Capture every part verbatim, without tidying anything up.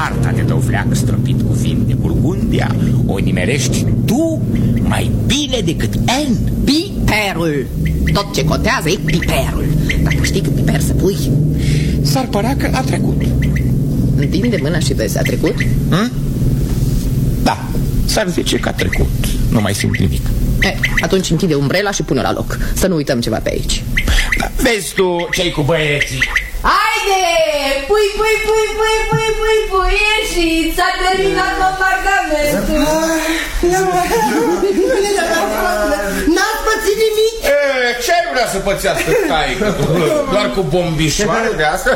soarta de dovleac stropit cu vin de Burgundia o nimerești tu mai bine decât N. Piperul. Tot ce contează e piperul. Dacă știi cât piper să pui. S-ar părea că a trecut. Întinde mâna și vezi, a trecut? Hmm? Da, s-ar zice că a trecut. Nu mai simt nimic. E, atunci închide umbrela și pune-o la loc. Să nu uităm ceva pe aici. Da, vezi tu ce-i cu băieții. Haide! Pui, pui, pui, pui, pui, pui, pui, ieși! S-a terminat compartamentul! N-ați pățit nimic? E, ce ai vrea să pățească taică? Doar cu bombișoare de asta?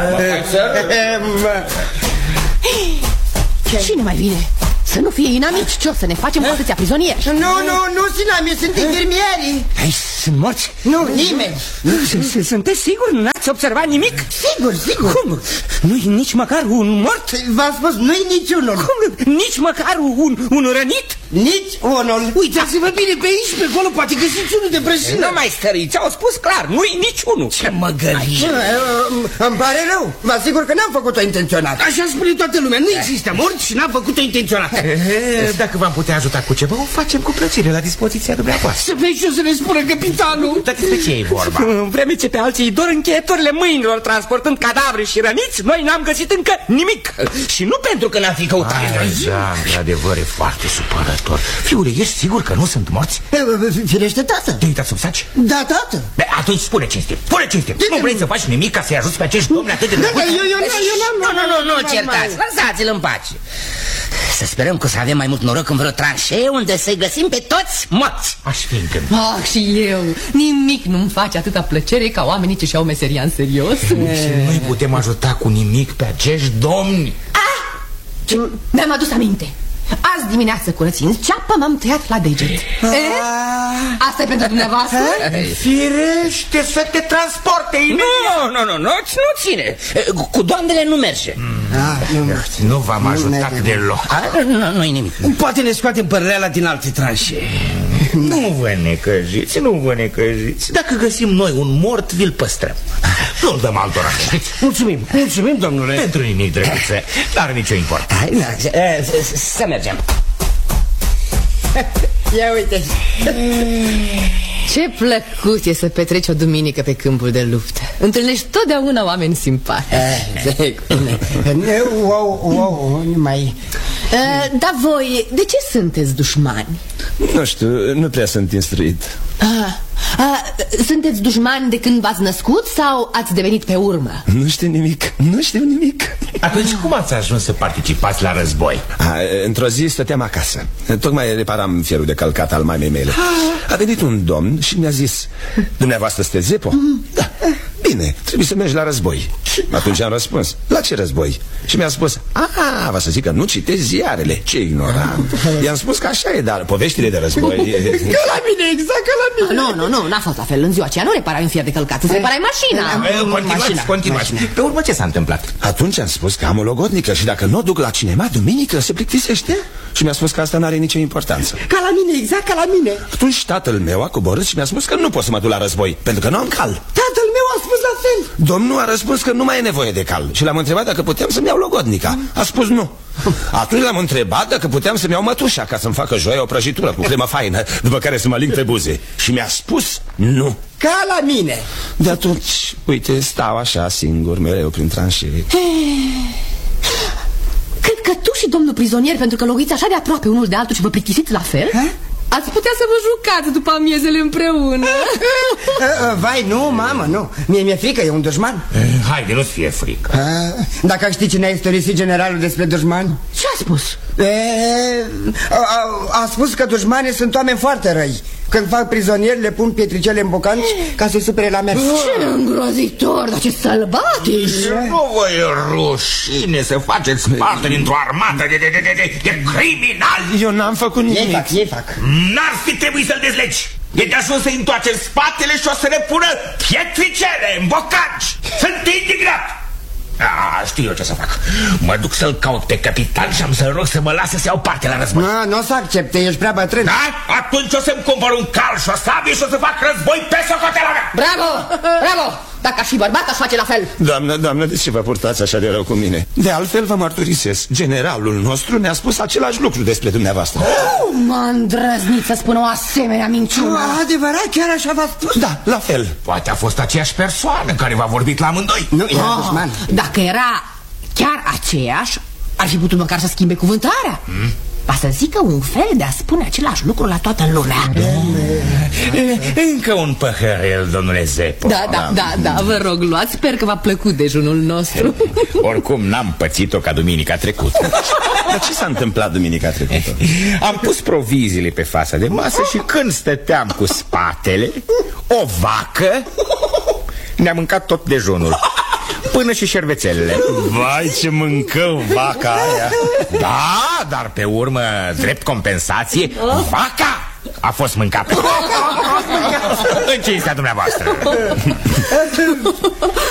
Cine mai vine? Să nu fie inamici, ce o să ne facem cu atâția prizonieri? Nu, nu, nu sunt inamici, sunt infirmierii. Ai, sunt morți? Nu, nimeni. Sunteți siguri? N-ați observat nimic? Sigur, sigur. Cum? Nu-i nici măcar un mort? V-am spus, nu-i niciunul. Cum? Nici măcar un, un rănit? Nici unul. Uitați-vă bine pe aici, pe acolo, poate găsiți unul de brăjină. Nu mai stăriți, au spus clar, nu-i niciunul. Ce măgărie. Îmi pare rău, vă asigur că n-am făcut-o intenționat. Așa spune toată lumea, nu există morți și n-am făcut-o intenționat. Dacă v-am putea ajuta cu ceva, o facem cu plăcere la dispoziția dumneavoastră. Să vezi ce o să ne spună capitanul. Dar despre ce e vorba? În vreme ce pe alții dor încheieturile mâinilor transportând cadavre și răniți, noi n-am găsit încă nimic. Și nu pentru că n-am fi căutat. Da, într-adevăr, e foarte supărător. Fiule, ești sigur că nu sunt morți? Firește, tată. Te-ai uitat sub saci? Da, tată. Be, atunci spune cinstit, spune cinstit. Nu vrei să faci nimic ca să-i ajuți pe acești domni atât de drăguți? Nu, nu, nu, nu certați, lăsați-l în pace. Să sperăm că o să avem mai mult noroc în vreo tranșee unde să-i găsim pe toți morți. Aș fi încă. Ah, și eu. Nimic nu-mi face atâta plăcere ca oamenii ce și-au meseria în serios. Și noi putem ajuta cu nimic pe acești domni. Ah! Mi-am adus aminte. Azi dimineață, curățind ceapă, m-am tăiat la deget. E? Asta e pentru dumneavoastră? Firește, să te transporte imediat. Nu, nu, nu, nu, nu ține. Cu doamnele nu merge. Nu v-am ajutat deloc. Nu-i nimic. Poate ne scoatem părreala din alte tranșe. Nu vă necăjiți, nu vă necăjiți. Dacă găsim noi un mort, vi-l păstrăm. Nu-l dăm altora. Mulțumim, mulțumim, domnule. Pentru nimic, drăguță, n-are nicio importanță. Să mergem. Ia uite. Ce plăcut e să petreci o duminică pe câmpul de luptă. Întâlnești totdeauna oameni simpatici. Wow, wow, nu mai... Dar voi, de ce sunteți dușmani? Nu știu, nu prea sunt instruit. Ah, ah, sunteți dușmani de când v-ați născut sau ați devenit pe urmă? Nu știu nimic, nu știu nimic. Atunci cum ați ajuns să participați la război? Într-o zi stăteam acasă. Tocmai reparam fierul de călcat al mamei mele. A venit un domn și mi-a zis: dumneavoastră sunteți Zepo? Da. Bine, trebuie să mergi la război. Atunci am răspuns: la ce război? Și mi-a spus: a, va să zic că nu citesc ziarele. Ce ignorant. I-am spus că așa e, dar poveștile de război... Ca la mine, exact ca la mine. Nu, nu, nu, n-a fost la fel. În ziua aceea nu reparai un fier de călcat, îți reparai mașina. Continuați, continuați. Pe urmă ce s-a întâmplat? Atunci am spus că am o logodnică și dacă nu o duc la cinema duminică se plictisește. Și mi-a spus că asta n-are nicio importanță. Ca la mine, exact ca la mine. Atunci tatăl meu a coborât și mi-a spus că nu pot să mă duc la război, pentru că nu am cal. Tatăl meu a spus la fel. Domnul a răspuns că nu mai e nevoie de cal. Și l-am întrebat dacă puteam să-mi iau logodnica. A spus nu. Atunci l-am întrebat dacă puteam să-mi iau mătușa ca să-mi facă joia o prăjitură cu cremă faină, după care să mă ling pe buze. Și mi-a spus nu. Ca la mine. De atunci, uite, stau așa singur mereu prin tranșee. Cred că tu și domnul prizonier, pentru că locuiți așa de aproape unul de altul și vă plictisiți la fel, ha? Ați putea să vă jucați după amiezele împreună. Vai, nu, mamă, nu. Mie mi-e frică, e un dușman. Haide, nu-ți fie frică. Dacă știi cine a istorisit generalul despre dușmani? Ce a spus? E, a, a, a spus că dușmanii sunt oameni foarte răi. Când fac prizonieri, le pun pietricele în bocanci ca să-i supere la mers. Ce îngrozitor, dar ce sălbatici. Nu vă e rușine să faceți parte dintr-o armată de, de, de, de, de criminali. Eu n-am făcut nimic. Ei fac, ei fac. N-ar fi trebuit să-l dezlegi. E de ajuns să-i întoarce spatele și o să ne pună pietricele în bocanci. Sunt indignat. A, știu eu ce să fac. Mă duc să-l caut pe capitan și am să-l rog să mă lase să iau parte la război. Nu, nu o să accepte, ești prea bătrân. Da? Atunci o să-mi cumpăr un cal și o sabie și o să fac război pe socoteala mea. Bravo, bravo. Dacă aș fi bărbat, aș face la fel. Doamnă, doamnă, de ce vă purtați așa de rău cu mine? De altfel vă mărturisesc, generalul nostru ne-a spus același lucru despre dumneavoastră. M-a îndrăznit să spună o asemenea minciună. Adevărat, chiar așa v-a spus? Da, la fel. Poate a fost aceeași persoană care v-a vorbit la amândoi. Nu, era ah, dușman. Dacă era chiar aceeași, ar fi putut măcar să schimbe cuvântarea. hmm? Va să zică un fel de a spune același lucru la toată lumea. Încă un păhărel, domnule Zepo. Da, da, da, da, vă rog, luați. Sper că v-a plăcut dejunul nostru. Oricum n-am pățit-o ca duminica trecută. Dar ce s-a întâmplat duminica trecută? Am pus proviziile pe fața de masă și când stăteam cu spatele, o vacă ne-a mâncat tot dejunul, până și șervețelele. Vai, ce mâncă vaca aia. Da, dar pe urmă, drept compensație, vaca a fost mâncată. În cinstea dumneavoastră.